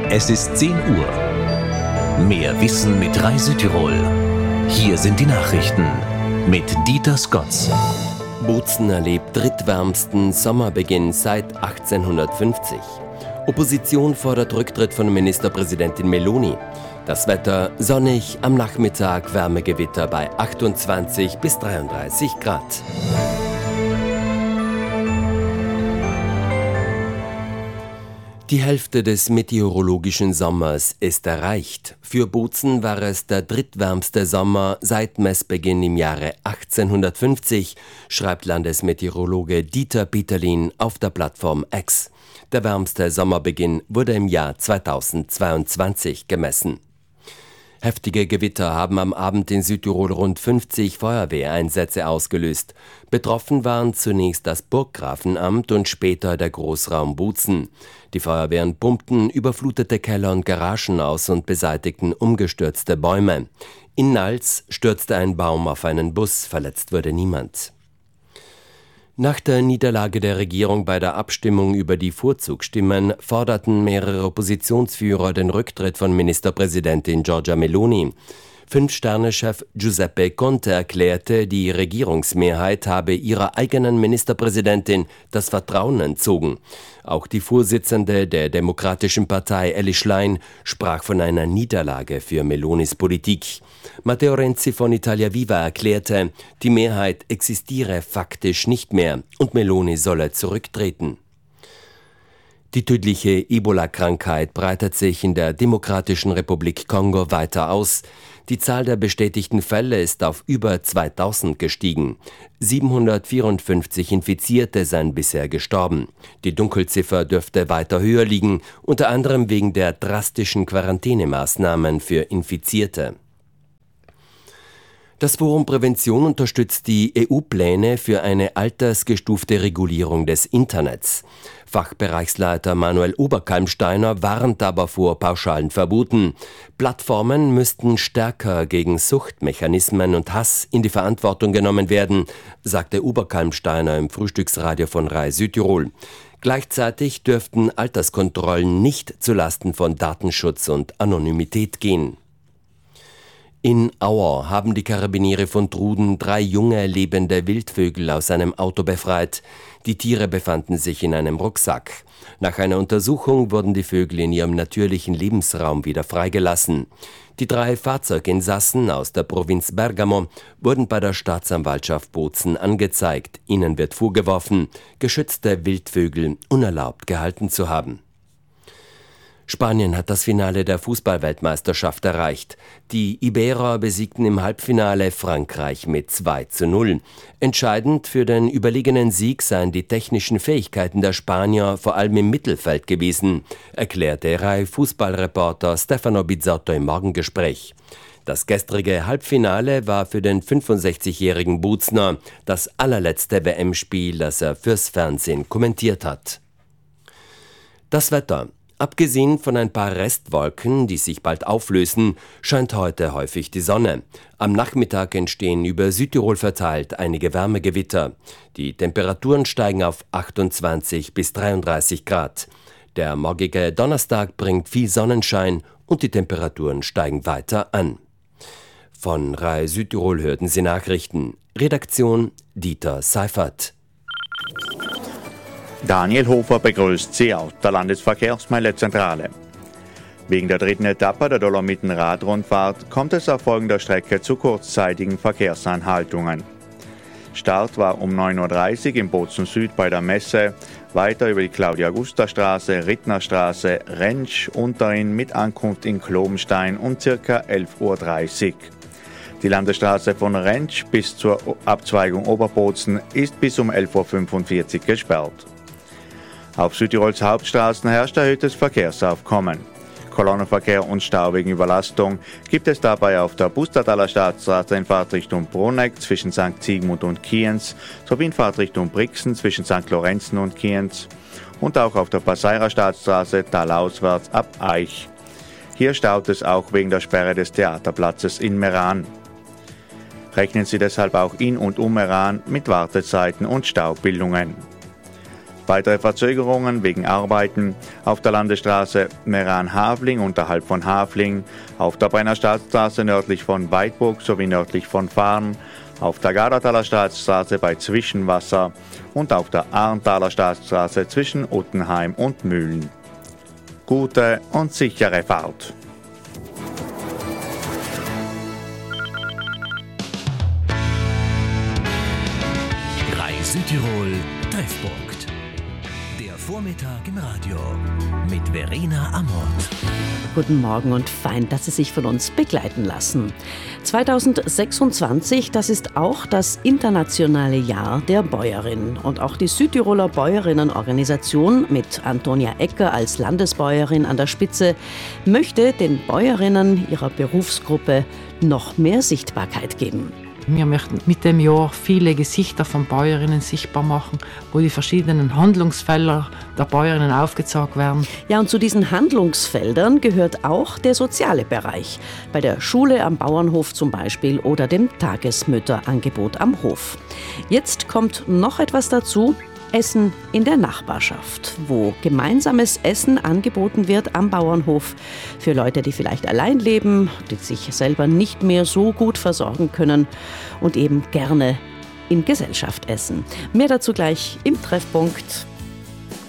Es ist 10 Uhr. Mehr Wissen mit Rai Südtirol. Hier sind die Nachrichten mit Dieter Scotts. Bozen erlebt drittwärmsten Sommerbeginn seit 1850. Opposition fordert Rücktritt von Ministerpräsidentin Meloni. Das Wetter sonnig, am Nachmittag Wärmegewitter bei 28 bis 33 Grad. Die Hälfte des meteorologischen Sommers ist erreicht. Für Bozen war es der drittwärmste Sommer seit Messbeginn im Jahre 1850, schreibt Landesmeteorologe Dieter Peterlin auf der Plattform X. Der wärmste Sommerbeginn wurde im Jahr 2022 gemessen. Heftige Gewitter haben am Abend in Südtirol rund 50 Feuerwehreinsätze ausgelöst. Betroffen waren zunächst das Burggrafenamt und später der Großraum Bozen. Die Feuerwehren pumpten überflutete Keller und Garagen aus und beseitigten umgestürzte Bäume. In Nals stürzte ein Baum auf einen Bus, verletzt wurde niemand. Nach der Niederlage der Regierung bei der Abstimmung über die Vorzugsstimmen forderten mehrere Oppositionsführer den Rücktritt von Ministerpräsidentin Giorgia Meloni. Fünf-Sterne-Chef Giuseppe Conte erklärte, die Regierungsmehrheit habe ihrer eigenen Ministerpräsidentin das Vertrauen entzogen. Auch die Vorsitzende der Demokratischen Partei Elly Schlein sprach von einer Niederlage für Melonis Politik. Matteo Renzi von Italia Viva erklärte, die Mehrheit existiere faktisch nicht mehr und Meloni solle zurücktreten. Die tödliche Ebola-Krankheit breitet sich in der Demokratischen Republik Kongo weiter aus. Die Zahl der bestätigten Fälle ist auf über 2000 gestiegen. 754 Infizierte seien bisher gestorben. Die Dunkelziffer dürfte weiter höher liegen, unter anderem wegen der drastischen Quarantänemaßnahmen für Infizierte. Das Forum Prävention unterstützt die EU-Pläne für eine altersgestufte Regulierung des Internets. Fachbereichsleiter Manuel Oberkalmsteiner warnt aber vor pauschalen Verboten. Plattformen müssten stärker gegen Suchtmechanismen und Hass in die Verantwortung genommen werden, sagte Oberkalmsteiner im Frühstücksradio von Rai Südtirol. Gleichzeitig dürften Alterskontrollen nicht zulasten von Datenschutz und Anonymität gehen. In Auer haben die Karabiniere von Truden 3 junge lebende Wildvögel aus einem Auto befreit. Die Tiere befanden sich in einem Rucksack. Nach einer Untersuchung wurden die Vögel in ihrem natürlichen Lebensraum wieder freigelassen. Die 3 Fahrzeuginsassen aus der Provinz Bergamo wurden bei der Staatsanwaltschaft Bozen angezeigt. Ihnen wird vorgeworfen, geschützte Wildvögel unerlaubt gehalten zu haben. Spanien hat das Finale der Fußball-Weltmeisterschaft erreicht. Die Iberer besiegten im Halbfinale Frankreich mit 2:0. Entscheidend für den überlegenen Sieg seien die technischen Fähigkeiten der Spanier vor allem im Mittelfeld gewesen, erklärte Rai-Fußballreporter Stefano Bizzotto im Morgengespräch. Das gestrige Halbfinale war für den 65-jährigen Bozner das allerletzte WM-Spiel, das er fürs Fernsehen kommentiert hat. Das Wetter. Abgesehen von ein paar Restwolken, die sich bald auflösen, scheint heute häufig die Sonne. Am Nachmittag entstehen über Südtirol verteilt einige Wärmegewitter. Die Temperaturen steigen auf 28 bis 33 Grad. Der morgige Donnerstag bringt viel Sonnenschein und die Temperaturen steigen weiter an. Von Rai Südtirol hörten Sie Nachrichten. Redaktion Dieter Seifert. Daniel Hofer begrüßt Sie aus der Landesverkehrsmeilezentrale. Wegen der dritten Etappe der Dolomiten-Radrundfahrt kommt es auf folgender Strecke zu kurzzeitigen Verkehrsanhaltungen. Start war um 9:30 Uhr im Bozen Süd bei der Messe, weiter über die Claudia-Augusta-Straße, Rittnerstraße, Rentsch, Unterin mit Ankunft in Klobenstein um ca. 11:30 Uhr. Die Landesstraße von Rentsch bis zur Abzweigung Oberbozen ist bis um 11:45 Uhr gesperrt. Auf Südtirols Hauptstraßen herrscht erhöhtes Verkehrsaufkommen. Kolonnenverkehr und Stau wegen Überlastung gibt es dabei auf der Bustataler Staatsstraße in Fahrtrichtung Bruneck zwischen St. Sigmund und Kienz sowie in Fahrtrichtung Brixen zwischen St. Lorenzen und Kienz und auch auf der Passeirer Staatsstraße talauswärts ab Aich. Hier staut es auch wegen der Sperre des Theaterplatzes in Meran. Rechnen Sie deshalb auch in und um Meran mit Wartezeiten und Staubildungen. Weitere Verzögerungen wegen Arbeiten auf der Landesstraße Meran-Havling unterhalb von Havling, auf der Brennerstadtstraße nördlich von Weidbruck sowie nördlich von Farn, auf der Garataler Staatsstraße bei Zwischenwasser und auf der Arntaler Staatsstraße zwischen Uttenheim und Mühlen. Gute und sichere Fahrt. Südtirol Treffpunkt. Der Vormittag im Radio mit Verena Amort. Guten Morgen und fein, dass Sie sich von uns begleiten lassen. 2026, das ist auch das internationale Jahr der Bäuerin. Und auch die Südtiroler Bäuerinnenorganisation mit Antonia Ecker als Landesbäuerin an der Spitze möchte den Bäuerinnen ihrer Berufsgruppe noch mehr Sichtbarkeit geben. Wir möchten mit dem Jahr viele Gesichter von Bäuerinnen sichtbar machen, wo die verschiedenen Handlungsfelder der Bäuerinnen aufgezeigt werden. Ja, und zu diesen Handlungsfeldern gehört auch der soziale Bereich. Bei der Schule am Bauernhof zum Beispiel oder dem Tagesmütterangebot am Hof. Jetzt kommt noch etwas dazu. Essen in der Nachbarschaft, wo gemeinsames Essen angeboten wird am Bauernhof für Leute, die vielleicht allein leben, die sich selber nicht mehr so gut versorgen können und eben gerne in Gesellschaft essen. Mehr dazu gleich im Treffpunkt.